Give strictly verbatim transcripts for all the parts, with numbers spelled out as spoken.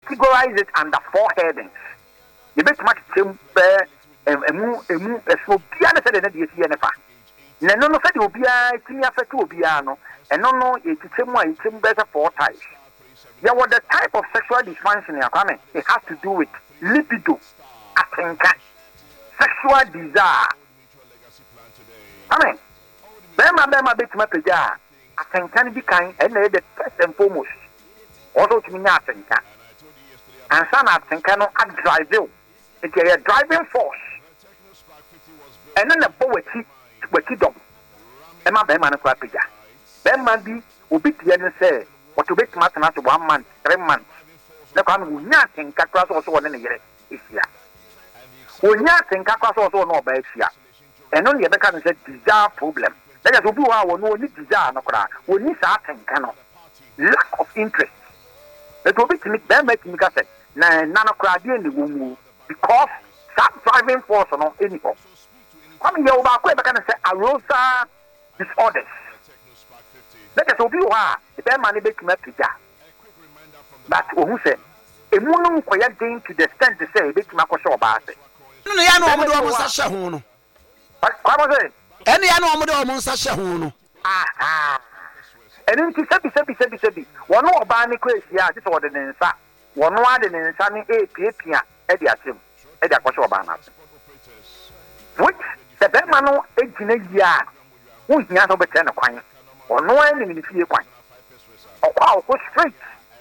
categorize it under four headings. You bet much emu emu so bia na say na de esi na fa. Na no no say de obia timi afete obia no. Eno no e tichemu a tichemu better four types. Yeah, what the type of sexual dysfunction ya kwame, it has to do with libido, atenka, sexual desire. Amen. Bema bema bit mapeja, atenka ni bi kan, and the first and foremost. Also to me atenka. And some atenka no a drive you. It's a driving force. And then the poetry, poetry dom. Emma bema no kwapeja. Bema bi obi tiye say. What to bet matter not one month, three months. The can we not think across also one in a year is here. We not think across also no bad here. And only the can say desire problem. That is who are no need desire no cry. We need certain cannot. Lack of interest. It will be to make them make me say, none of cry in the womb because that driving force or no anyhow. Coming here about quick, I can say arousal disorders. Let us be why the money make me pija. But who said a moon quiet thing to the extent to say, make my question about it. No, I know almost a shahono. But what was it? Any animal almost a shahono. Ah, and then to say, say, say, say, one more barney crazy, this order in sa, one more than in sunny a pia, Eddie Asim, Eddie Akosho Banas. Which the Bemano eighteen a year, who's not over ten a coin. Or no enemy in the fear coin. Or wow, go straight.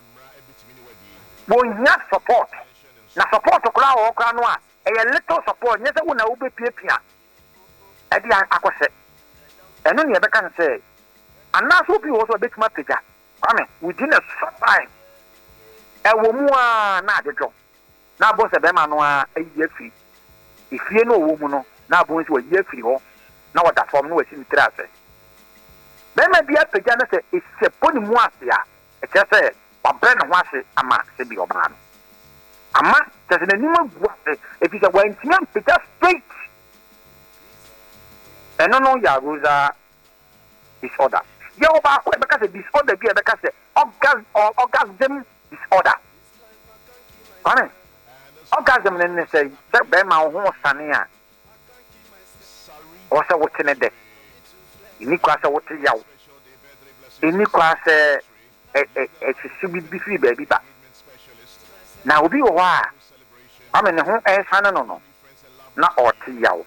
Won't not support. Now support to crowd or cranoa. A little support, yes, I will not be pia. At the aquaset. And only a can say, and that's what you also a bit much picture. Come within a short time. A woman, not the job. Now, both of them are a year free. If you know woman, now going to a year free, now what that form was in the traffic. Then maybe a pejana say it's a pony moasia. It just said, but Brennan was it, Ama, Sibi or Ban. Ama, there's an animal if it's a way to Peter straight. And no, no, Yaguza disorder. Yoba, because a disorder, because a orgasm or orgasm disorder. Honest. Orgasm, then they say, Bema, Homo Sania. Or so what's in a day. Ini kwasa wote yawo ini kwasa eh eh eh sibi bi fi baby ba na obi wo a ame ne ho eh sana no no na ote yawo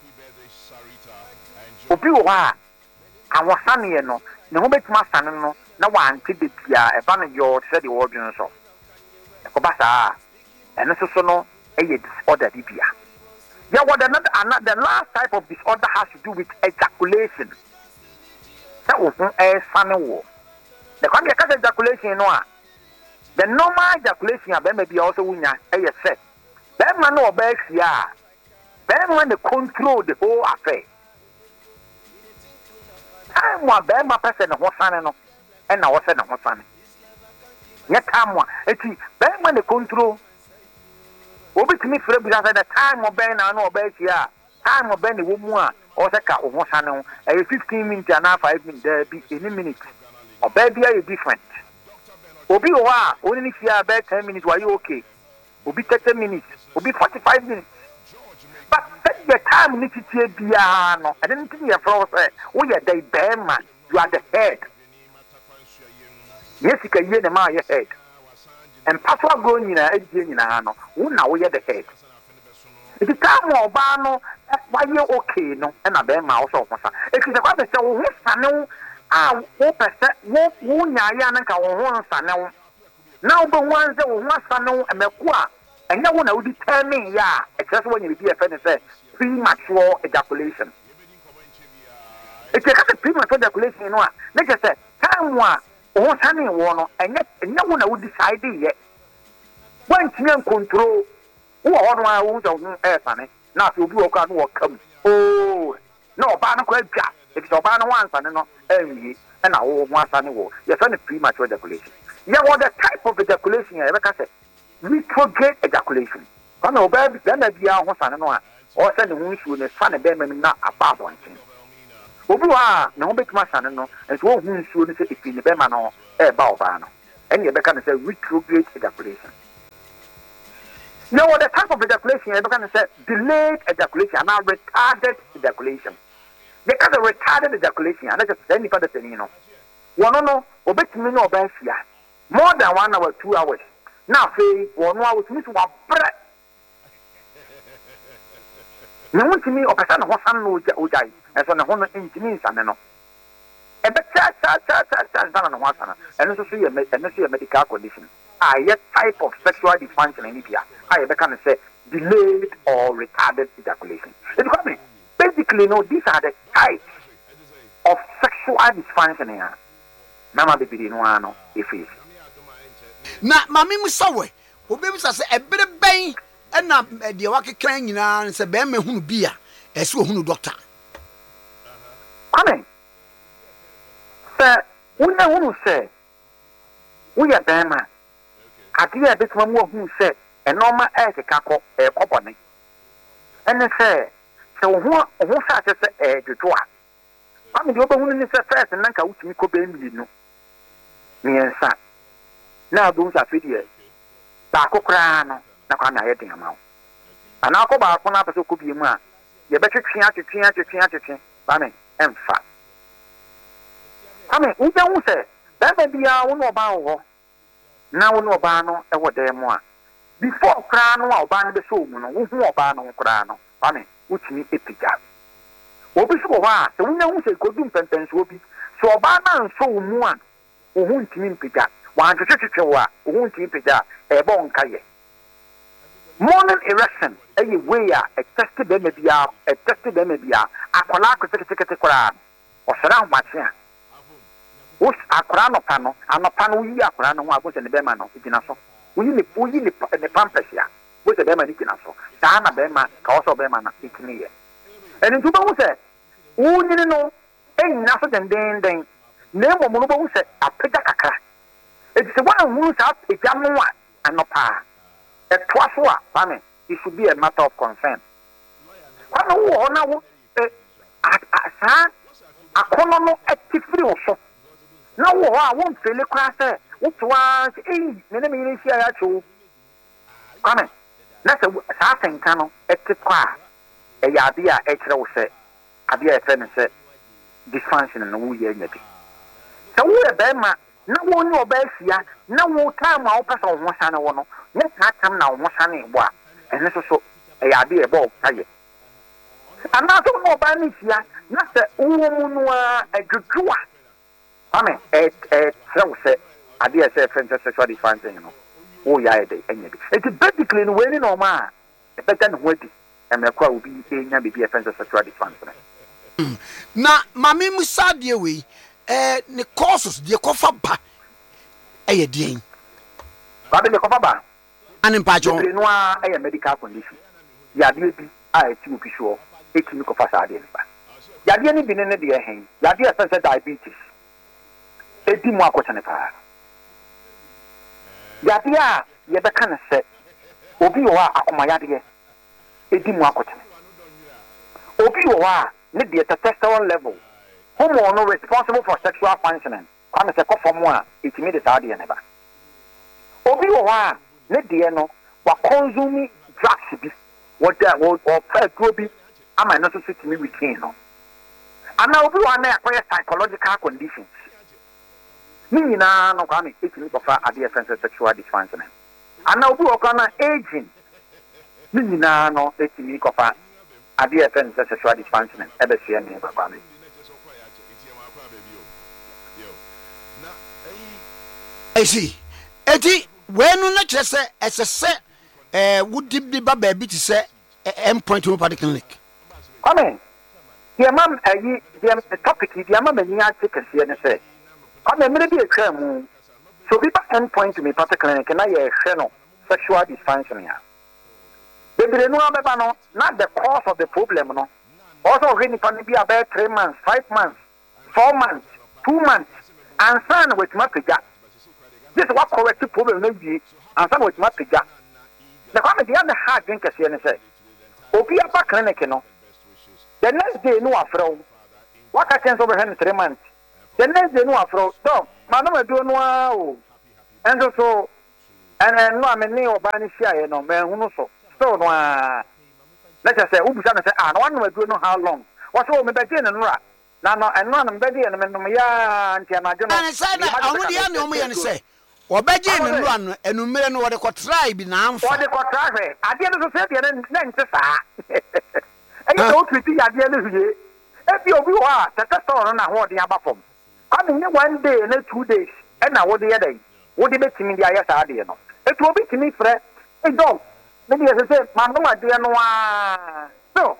obi wo a awosane ye no ne ho betima sane no na wante de bia e ba no yo se de wo dwun so e ko ba sa eno so so no e ye disorder di bia yeah what another another the last type of disorder has to do with ejaculation. The kind of ejaculation, no, the normal ejaculation, I may be also winner, a set. Then man or bags, yeah. Then when they control the whole affair. I'm one Bama person of one son and I was a one son. Yet I'm one. It's then when they control. Obi to me for the time of Ben and no bags, yeah. Time of Ben the woman. Or the car of one a fifteen minutes and a five minutes there be any minute. Or baby are different. Obi wa only if you are about ten minutes were you okay? Obi thirty minutes, Obi forty five minutes. But that the time need to be piano. I didn't think your floor say, oh yeah, they bear man, you are the head. Yes, you can hear the man your head. And password going in a head in a hand, oh now we are the head. It is time or bano. Why you okay? No, and I bear mouse of us. If you have to say, oh, no, ah, oh, percent, won't Yanaka or one son. Now, the ones that will want son and Melqua, and no one will determine, yeah, except when you be a friend and say premature ejaculation. If you have a premature ejaculation, you know, let's just say, time one, or sunny one, and yet no one will decide yet. When you control, who are one who's on air, funny. Now, if you walk out, walk come. Oh, no, Banner Quack. If it's a banner once and no, and I will want sunny war. You're only premature ejaculation. Yeah, what the type of ejaculation I ever say? Retrograde ejaculation. Come on, baby, then I be our one and one. Or send the wound to the sun and bear not above one thing. Obua, no big my son, no, and so who should say if in the Bemano, a bow banner. And you become a retrograde ejaculation. Now, the type of ejaculation, you're going to say delayed ejaculation, now retarded ejaculation. They call it retarded ejaculation, and that's just anybody that you know. One no, obey me no best here. More than one hour, two hours. Now, say, one hour, to me, to one breath. No one to me, or person was on Ujai, as on the one engineers, and no. A better chat, chat, chat, chat, chat, than one, and also see a medical condition. Ah, yet type of sexual dysfunction in India. I can say delayed or retarded ejaculation. It's basically, no, these are the types of sexual dysfunction here. Mama baby no ano if is. Na mami musawe, obi musa say ebere ben e na de wakekran nyina say be me hunu bia, e se hunu doctor. Come. Say, una hunu say, we are bema. Ati e betuma mu hunu say, e normal e ke kako e kopone. Ene say, se wo ho ho sa say e dwodwo a. Mami de oba hunu ni say first nanka wutumi ko be mi no. Miensa na do nsa fidie ba kokra no na kwa na yedin amawo ana ko ba ko na pese ko bi mu a ye be twetwe atwetwe atwetwe atwetwe ba me emfa ame unja hu se ba ba bia wo no ba wo na wo no ba no e wo dem a before kra no a oba no be so mu no wo hu oba no kra no ba me utimi epija obi so wo a se unja hu se ko dum pempenso obi so oba na nso mu a ohun timi mpija wan twetwetwe wa ohun timi mpija e bo nkaye morning erection eye way a tested them bia a tested them bia akola akotekete kora osara hwache a us akora no pa no anopa no yi akora no ho ago se ne be ma no igina so uyi ne uyi ne ne pampers ya wo se be ma ni igina so ta na be ma ka wo so be ma na ikini ye eni tuba wo se unyi no enna so den den den nemo mo no bo se apega kakra e ti se wan hu sa apega mo a anopa e toaso a ba me it should be a matter of concern kwano wo na wo e asa akono no etifiri wo so na wo a wo mfele kwa se wo toa e ne ne mi ri ya cho kwame na se sa senka no etikwa e ya bia e kire wo se abia e fe ne se dysfunction no wo ye nya bi so wo e be ma na wo ni oba afia na wo time a wo pesa wo sane wo no ne ka tam na wo sane bo a ene so so e ya de e bo kaye ana so mo ba ni fia na se wo mu no a adwudwa ame e e so se ade e se friend sexual dysfunction no wo ya e de enya bi it basically no we ni no ma e better no wadi e me kwa obi e nya bi bi e friend sexual dysfunction na mami musa de we eh ne causes de kofa ba eye den ba de kofa ba ani mpacho no a eye medical condition ya de bi a e ti obi so e ti ni kofa sa de ba ya de ni bi ne de hen ya de sense diabetes e di mu akota ne pa ya de a ye be kan se obi wo a akoma ya de e di mu akota obi wo a ne de testosterone level hormone no responsible for sexual functioning. Kwame se kofo mo a etimi de saade ne ba. Obi wo ha ne de no wa consume drugs bi. What that what or pet bi ama no so timi weekend no. Ana obi wa na akoye psychological conditions. Ni nyina no kwame etimi kofa ade sense sexual dysfunction. Ana obi wo kana aging. Ni nyina no etimi kofa ade sense sexual dysfunction. Ebe hye ne kwame. I see. Eti wenu na kire se esese eh wudi bi ba ba bi ti se endpoint homeopathic clinic. Come. The mam ayi the topic the mam ani ati kese ne se. Come me bi etwa mu. So bi ba endpoint homeopathic clinic na ye hwe no sexual dysfunction ya. Bebre no abeba no not the cause of the problem no. Also when it can be about three months, five months, four months, two months and son with mapiga. This is what correct problem may be, and some with Mapiga. The comment the other hard drinkers here and say, Opia back clinic, you know. The next day, no afro. What I can over him three months. The next day, no afro. No, Madame, I don't know. And also, and and no I mean no ba ni share no me hu no so so no a let us say ubusa na say ah no one we know how long what so me be dey no ra na no and no na me be dey no me no ya anti anadwo no and say na ahudi ya ne omo ye ne say obeje ne no ano enumere no wode ko try bi na amfa wode ko try ade no so say de na nte saa eyi o twiti ya de no huje e bi obi ho a tete store na ho de aba fom come ni one day na two days e na wode ye dey wode betimi dia ya saa de no etu obi timi frɛ e dog me dey say ma no ade no a so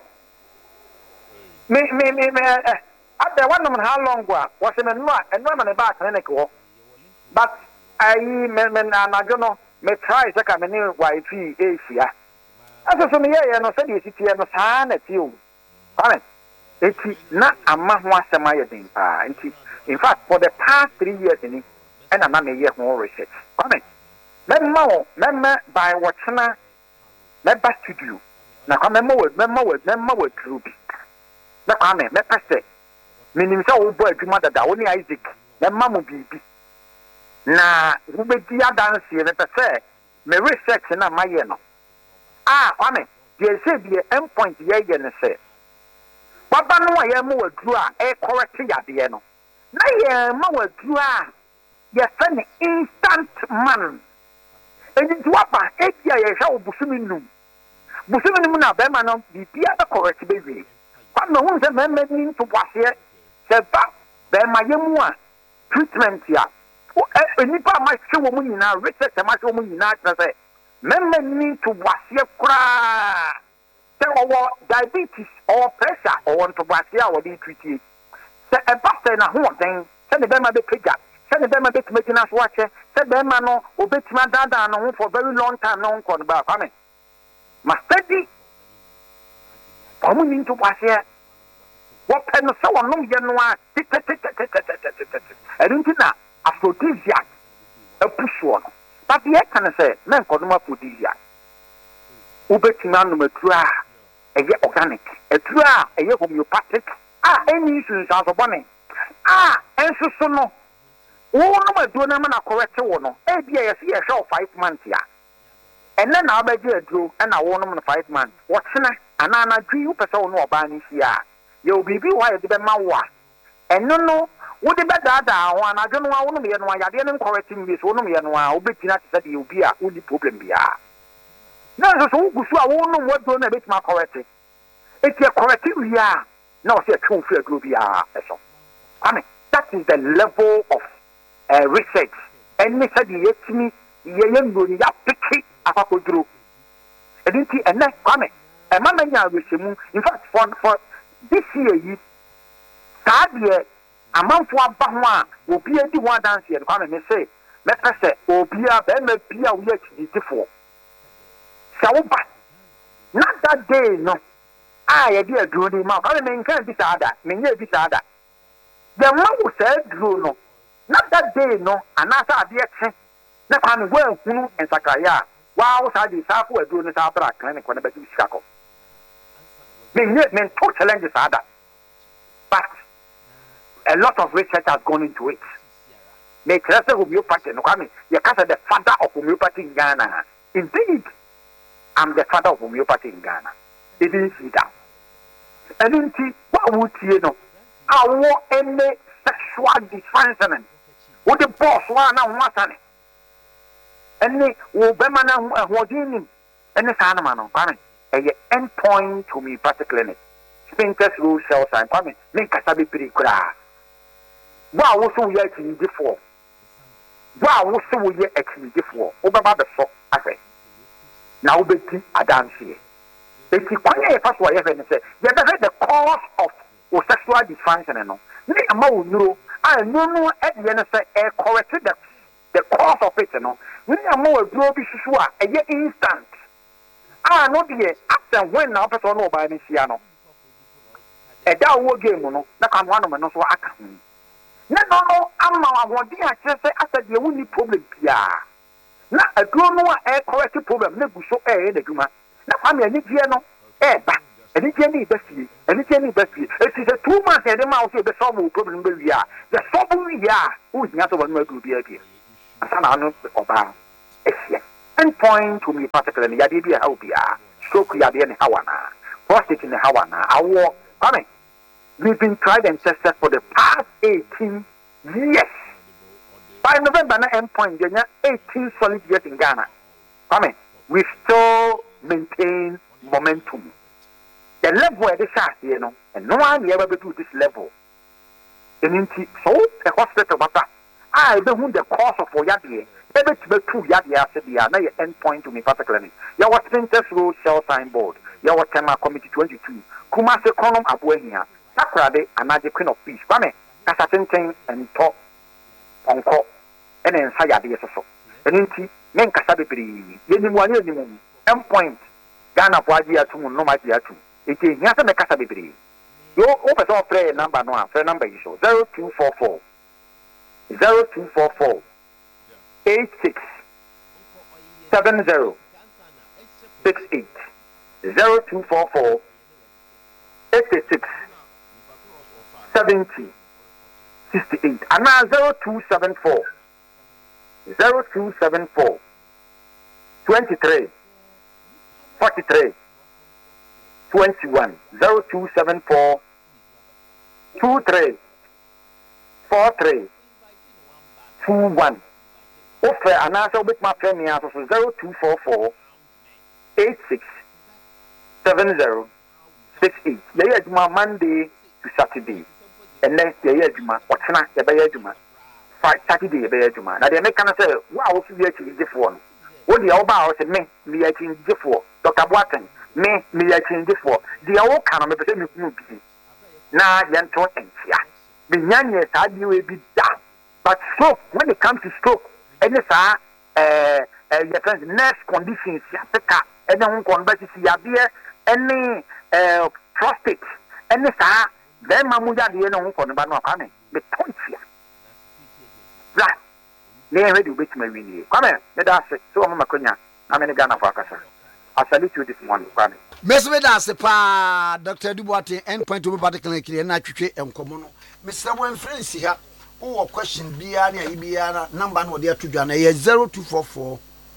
me me me me eh ade one man how long wa was me no a no ma ne ba clinic wo but I me me na na no me try say ka me ni wife Asia aso so me ye no say the city no saa na ti o come eti na ama ho asem aye den pa enti in fact for the past three years ni and na me ye ho research come memma wo memma by watchna memba studio na kwa memma wo memma wo memma wo group na kwa me me pese minim say wo bo adwuma dada wo ni Isaac memma mo bibi na wo be dia dance ye me pese me research na maye no ah kwa me dey say be end point ye ye ne say baba no wa ye mo waduru a e correct yade no na ye ma waduru a ye fa ne instant man eni tuapa etia ye hwa obusumi num busumi num na be ma no bibia be correct be we kwa me hu se me me ni to bwase se ba be ma ye mu a treatment ya eni pa ma hwe wo mu nyina research ma hwe wo mu nyina tra se me me ni to bwase kura se owo diabetes or pressure or to bwase a wo di treat se e ba se na ho den se ne be ma be pega se ne be ma be tmegina so ache se be ma no obetima dada no for very long time no nko ba kwa me ma steady omu ni to bwase wo pe no se wo no ye no a eduntina aphrodisiac e push wo no but ye can say na nko no aphrodisiac obetima no matura eye organic etura eye homeopathic ah any issues aso bone ah enso so no wo no maduo na na correct wo no e bia ye se ye hwe five months ya enne na abaje aduro na wo no five months wo tena ana na dwi wo pese wo no oba ni hia ye obibi wa ye de be ma wo a enno no wo de be dada ho ana dwo no wo no ye no yade ne correct mi so wo no ye no a wo betina te de obi a wo di problem bia na so so gusu a wo no wo do na betima correct eti correct wi a na wo se twon fi aduro bia eso I mean that is the level of uh, research and me said ye timi ye ye ngoni ya piki apakoduro edinti ene kwame e ma manya awesemu in fact for for this year yi sadie amanfo aba ho a obi edi one dance ye kwame me say me pese obi a be me bia wo ye chitifo sawba not that day no ah ye di aduro ni ma kwame me nkan bi sada me nye bi sada the man who said duro no not that day no anasa ade eche na kwame wo ehunu ensakaya wa wo sa di sa fo aduro ni sa bra clinic ko na be sikako me nye me to challenge sada but a lot of research has gone into it me trust homeopathy no kwame you can say the father of homeopathy in Ghana indeed I'm the father of homeopathy in Ghana it is that and indeed what would you know our any sexual dysfunction what the boss one na wasane any wo be man na hodin any sana man no kwame e end point homeopathic clinic Spinker's rule cells and kwame me kasa be pri kura wa wo so ye akini defo wa wo so ye akini defo wo ba ba so afa na wo beti adanse eti kwanya e faso ye fe ne se ye be the cause of o sexual dysfunction no ni ama wo nuro a no no e de ne se e correct the the cause of it no ni ama wo duro bi susu a e ye instant ah no de after when na person no ba ni sia no e da wo game no na kan wano me no so aka hu na no no ama awodi a kire se asa de woni problem pia na aduro no a e correct problem na guso e e da dwuma na kwa me ani die no e ba ani die ni ba fie ani die ni ba fie it is a two months e de ma wo se be solve problem be wi a the solve wi a wo nya so wonu aduro bia bia asa na no oba e fie endpoint homeopathic clinic yade bi a obia stroke yade ne hawana prostate ne hawana awo kwame we've been tried and tested for the past eighteen years. By November na endpoint there eighteen solid years in Ghana. Kwame, we still maintain momentum. The level at the shaft, you know, and no one ever do this level. And in so the hospital matter. I don't the cause of Oyadi. Every two Yadia said the other endpoint to me particularly. You was Princess Road Shell Signboard. You was Tema Committee twenty-two. Kumase Column Abuenia. Sakrade and Magic Queen of Peace. Kwame, Kasatin and talk on call. And then Sayadi so. And in men Kasabri, Yenimu Yenimu, endpoint. Ghana Boadia to no Magia to. It is Yasa Kasabri. You open all prayer number no, prayer number is zero two four four. Zero two four four eight six seven zero six eight zero two four four eighty six seventy sixty eight and now zero two seven four zero two seven four twenty three forty three twenty one zero two seven four two three four three two one. Offer an answer with my friend here so zero two four four eight six seven zero six eight. They are my Monday to Saturday. And then they are Juma, what's not the Bay Juma. Five Saturday Bay Juma. Now they make an answer, wow, we are in this one. What the Oba said, me, me, I change this for Doctor Watson, me, me, I change this for the old kind of representative. Now, then, to Entia. The young years, I do a bit down. But stroke, when it comes to stroke, and it's a uh, uh, nurse conditions, and then converse here, any uh, prostate, and it's a then Mamuja, the end on the Bano Kame, the point here. Right. They already wait my winning. Come here, let us say, so I'm a Maconia, I'm in a Ghana for Casa. I salute you this morning, Kwame. Miss Vedas, pa Doctor Dubois, endpoint to particularly, and I treat and common. Mister One friends here. Oh, question Biana Ibiana number no dear to Jana zero two four four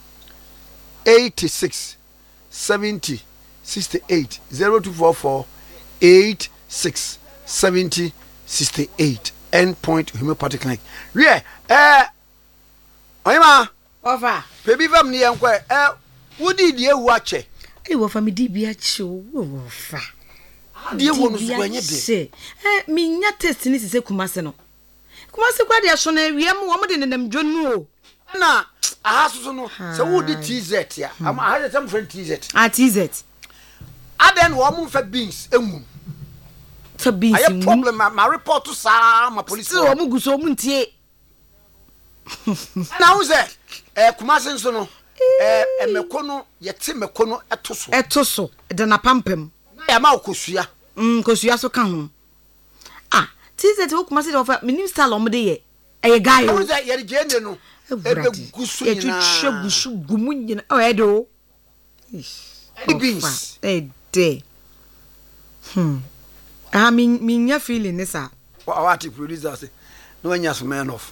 eighty six seventy sixty eight zero two four four eight six seventy sixty eight endpoint homeopathic clinic. Yeah, eh, Oima, over baby from the uncle, eh, what did you watch it? It was from D B H. Over. Dear one, when you say, eh, me not testing this is a Kumaseno. Kumasi kwa dia shone wiem wo mo de nem dwonu na ahaso no se wo di T Z ya am ahaso some friend T Z ah T Z aden wo mo fa beans emu fa beans emu problem ma report to sa ma police wo mo guso mo ntie na wo ze eh Kumasi nso no eh emekono yete mekono etoso etoso de na pampem ya ma okosua mm kosua so ka ho ah T Z wo Kumasi de ofa minim style o mo de ye e guy o ze ye gende no ebe gusu nyina e twetwe gusu gumu nyina o e do the beans e de hmm ah mi mi nya feeling ni sa what the producer say no anya so man off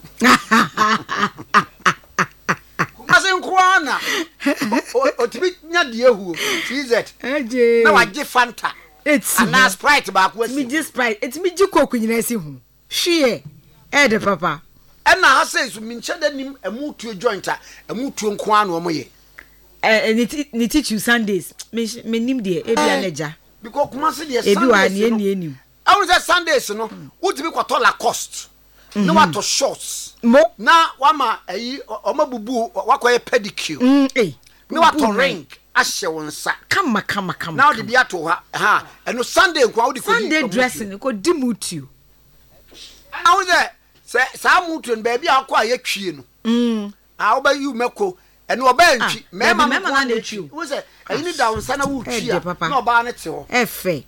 Kumasi nkwana o tibi nya de ehu T Z eje na waje Fanta it's ana Sprite ba ko asi me just Sprite it's me ji coke nyina asi hu hwe e de papa ena ha say so mi nche da nim emutuo joint a emutuo nkwana o moye eh ni teach you Sundays me me nim de e bia naja because Kumasi de Sundays e bi wa ne ne enim I was say Sundays no wo tibi kwato Lacoste no wato shorts mo na wama ayi o mabubu wakoye pedicure mm eh no wato ring ahye wonsa kama kama kama now the biato ha ha eno Sunday kwa wo di ko Sunday dressing ko di mutu I was there say sa mutu ba bia akwa ye twie no mm ah oba yu meko eno oba ntwi mema mema na na twi wo say ayi ni down sana wo twi na oba na te ho efe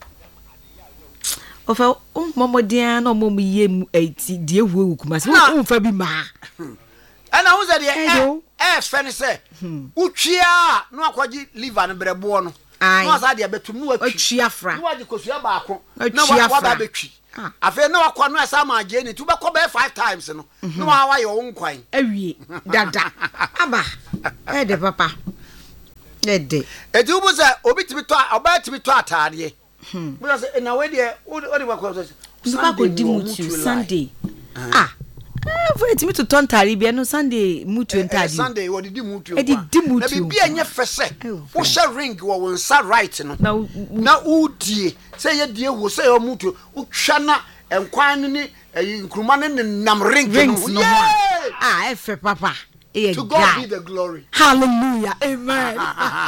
ofa um momodian na omo ye eti die hu Kumasi wo fa bi ma ana wo say de eh fene say utwia no akwaji liver no brebo no no asa de betum no atwi atwi afra no waji kosua baako na wa ba betwi afa na wakwa no asa ma agye ni tu be ko be five times no no wa wa ye wo nkwan awie dada aba e de papa e de e ti ubu se obi ti bi to oba ti bi to atade hmm mo say na we de o de wakwa so Sunday di mutu Sunday ah for it me to turn tari bia no Sunday mutu entadi Sunday wo di mutu e di di mutu na bibia nye fese wo sha ring wo won sa right no na udie say ye die wo say o mutu utwa na enkwan ni nkruma ne nam ring no ah efe papa e to God be the glory. Hallelujah, amen.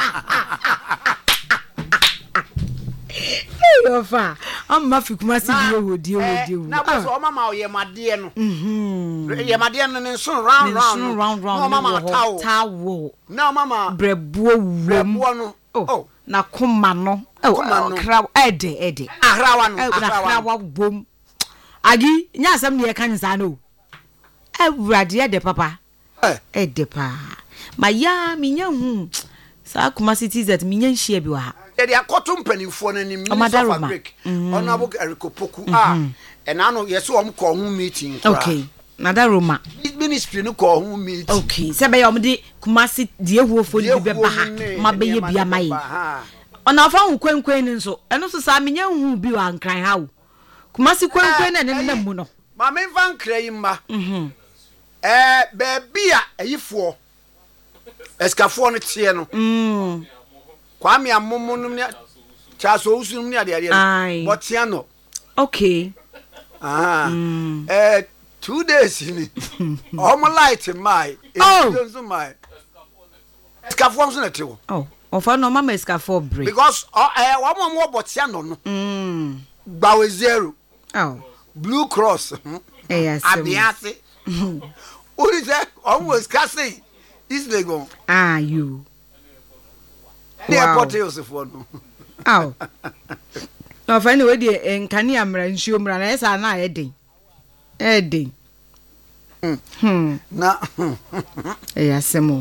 Yo fa am ma fi kuma si die hodi hodi na bo so mama o ye made no mhm ye made no ne so round round round round no mama tawo tawo na mama brebuo wum brebuo no oh na koma no oh kra ede ede ahrawa no ahrawa bom agi nya asem ne ye kan sa no awurade ede papa eh ede pa ma ya minya hu sa kuma citizens minya nhia bi wa ha they are cotton pennyfo na nim minister of fabric honorable Eriko Poku ah and I know yes o ko ho meeting okay nada Roma ministry no ko ho meeting okay se be yom de kumasi de ehuofo ni be ba ha ma be ye bia mai ona fa hu kwenkwen ni nso eno so sa menya hu bi wa nkran ha wo kumasi kwenkwen na ne nam mu no ma me fa nkran yi ma mhm eh be bia ayifo eskafo no tie no mm Kwame amomo num ne chaso usunum ne ade ade botiano okay ah mm. eh two days ni all my light my oh don't my scaffold so na tewo oh ofa no mama scaffold break because eh wa mo mo botiano no mm gbawe zero oh Blue Cross eh yes abiase uri se almost casting is lego ah you Wow. Potatoes for no. Ow. No fa ni we de enkani amra nsuo mra na esa na edin. Edin. Hmm. Na. Eh asemo.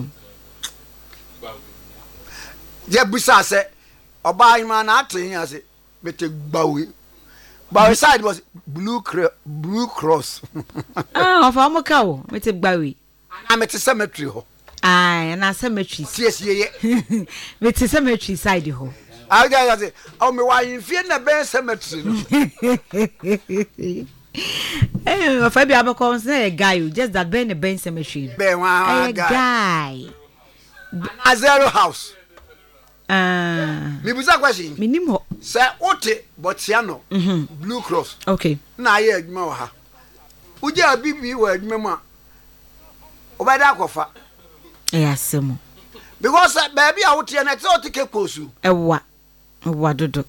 Je busa se oba ima na atin ase bete gbawe. Gbawe side was Blue Cross, Blue Cross. Ah, of amoka wo, bete gbawe. Na mete cemetery ho. Ah, na cemetery. Yes, ye ye. With cemetery side ho. I got say, oh me why in fear na ben cemetery. Eh, Fabi abako say a guy just that ben the ben cemetery. Ben wa guy. Na zero house. Ah. Me buza question. Minim ho. Say ote botiano. Mhm. Blue Cross. Okay. Na ye adwuma wa ha. Uja bibi wa adwuma ma. Obada akofa. Eh asemo. Because uh, baby I would na te otike posu. Ewa. Ewa dodo.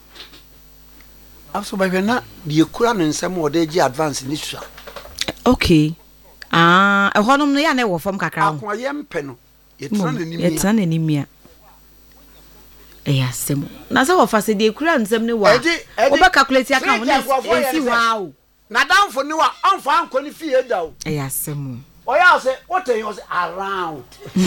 Also by na the kura no nsem o de gi advance ni sua. Okay. Ah, e honom no ya na e wo fam kakra ho. Akwa ye mpe no. Ye tran na nimia. Ye tran na nimia. Eh asemo. Na se wo fa se de kura nsem ne wa. Wo ba calculate aka ho na esi wow. Na danfo ni wa amfa anko ni fie da o. Eh asemo. Oh yeah, say what are you around?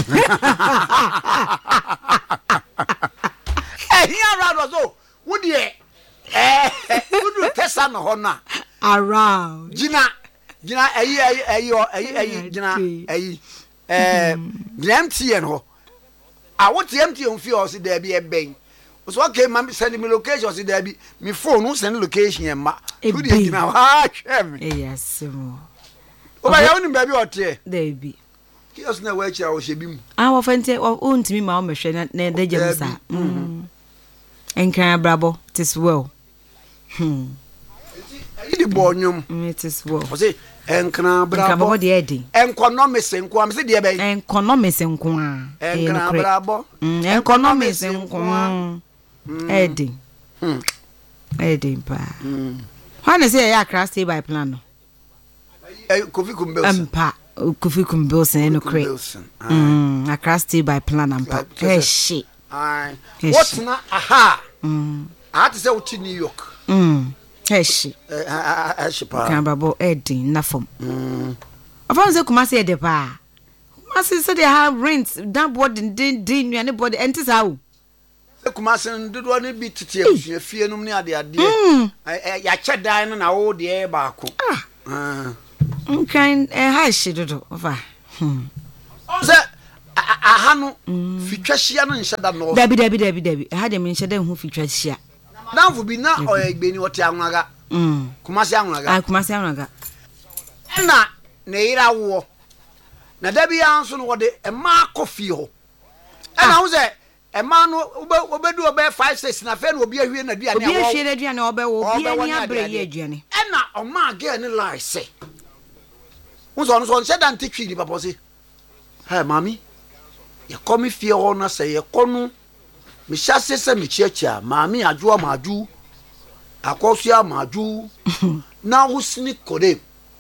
Eh, here around was oh, would ye? Eh, would you test on hona? Around. Gina, Gina, eh, eh, eh, eh, eh, Gina, eh, eh, empty and ho. I want to empty on fear, see there be a bang. So okay, ma'am, send me location, see there be me phone, no send location, and ma. Who do you know? Ah, yes, Oba ya woni baby ote there be kios na wa kira wo shebi mu ah wo fente o ntimi ma o mehwe na na de jam sa mm enkan brabo tis well hmm idi bonyum it is well o say enkan brabo enkan brabo de edin economics nko am say de be economics nko a enkan brabo economics nko edin hmm edin pa hmm hwana say ya Accra stay by plan no eh Kofi Kumbilson ampa Kofi Kumbilson no cre mm Accra stay by plan ampa eh shit ai what na aha mm I had to say to New York mm eh shit eh eh shipa kan babo edin na fom mm afan se kuma se de pa kuma se se they have rent that board din din din nuane board enti sa wo kumasen dodo ne bi tete abusua fie num ne ade ade ya che dan no na wo de ba ko ah nkan eh ha hye dodo ofa hmm se aha no fitwa hia no nhye da no dabi dabi dabi dabi ha de me nhye da hu fitwa hia danfo bi na oyegbeni wote anwaga mm kumase anwaga ah kumase anwaga na ne ira wo na dabi anso no wode e ma kofi ho e na wo se e ma no obedu obe five six na fe na obi ahwie na duane obi ahwie na duane obe wo obi ani abre ye aduane e na o ma ge ni lie se wo so no so nse dan tetwi ni papa se ha mami ye komi fie ho na se ye konu me chase se me chiachia mami aju amaju akosu amaju na husni kode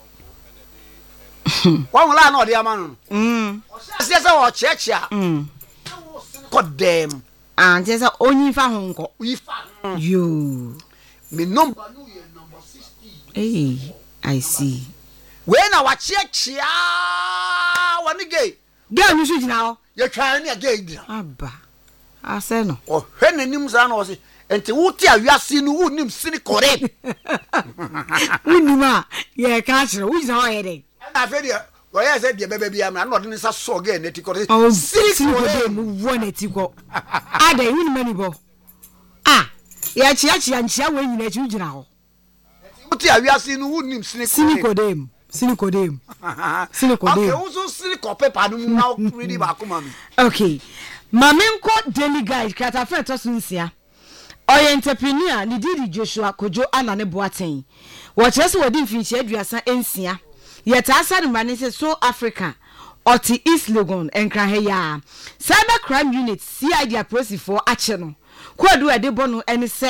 wa wala na odi amanu mm chase se wo chiachia mm kodem ah chase onyi fa ho nko ifa yo me number no ye number sixty eh I see we na wa chiachia wani gay gay ni su jina ho ye twa ni gay dia aba ase no o hwe nanim za na o se enti wuti awiase no wunim sini kore unima ye ka chire wu jina ho ye de na fe dia o ye se dia bebe bia na no de nsa so ge neti kore sini kore mu wo neti ko ada unima ni bo ah ya chia chia nchia we nyina chi jina ho wuti awiase no wunim sini sini kodem sini kodem sini kodem okay wuso sini kope pa no na ready ba ko mami okay Mamenko Daily Guide krata fe to sunsia. Oye entrepreneur ni Didi Joshua Kojo Anane Boateng. Wo chese wodi mfinchi aduasa ensia. Ye ta asa ne mane se so Africa. Oti East Legon enkra he ya. Cyber Crime Unit C I D aposifo ache no. Kwadu ade bono ene se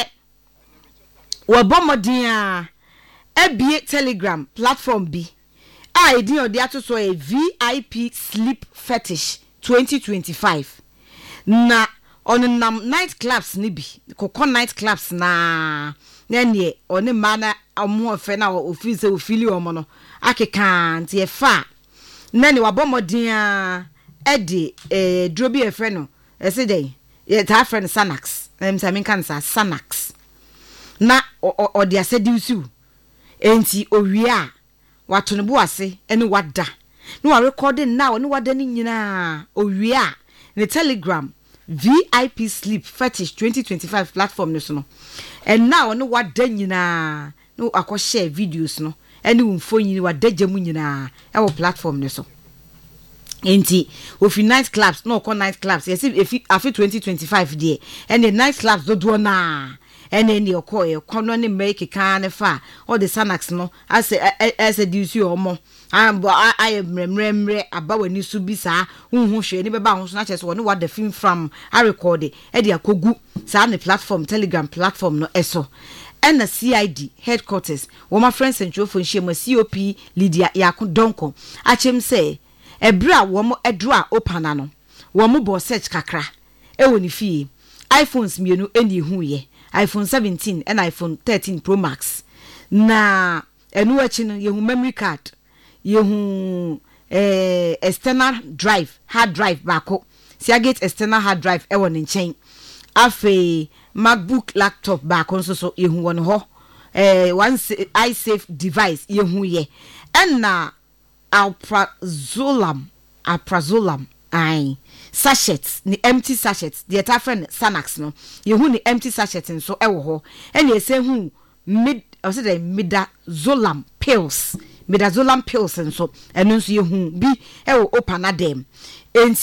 wo bomodin a ebie Telegram platform bi. A edin odi atoso e V I P Sleep Fetish twenty twenty-five. Na on nam night clubs ni bi kokon night clubs na na ne oni mana amu ofe na ofise ofili omo no akeka nti e fa na ne wabomodin a e de eh drobi e fre no e se dey ye ta friend Sanax em sa min kan sa Sanax na o de asedi usu enti owie a wato ne bo ase ene wada no wa recording now no wada ni nyina owie a ne Telegram V I P Sleep Fetish twenty twenty-five platform no so no and now no wada nyina no akọ share videos no ene wumfo nyini wada gyamu nyina e wo platform no so enti ofi night clubs no ko night clubs yes if afi twenty twenty-five there and the night clubs do do na ene ne okọ e kono ne make kan ne fa all the Sanax no as as a duty omo ambo I mremremre abawani su bi sa hunhu hwe ni beba ho so na chese woni what the film from I record e de akogu sa ne platform Telegram platform no eso and the C I D headquarters wo my friends and Joe Fonshema C O P Lydia Yakun Donko achem say ebra wo mo edro a opana no wo mo bo search kakra e woni fie iPhones mienu eni hu ye iPhone seventeen and iPhone thirteen Pro Max na enu achi no ye hu memory card ye hu eh external drive hard drive bako Seagate external hard drive e won nchen afi MacBook laptop bako nso so ye hu won ho eh one iSafe device ye hu ye enna alprazolam alprazolam ai sachets ni empty sachets the ta friend Sanax no ye hu ni empty sachets nso e wo ho ene ye se hu mid I say the midazolam pills midazolam pills nso eno nso ye hu bi e wo opana dem enti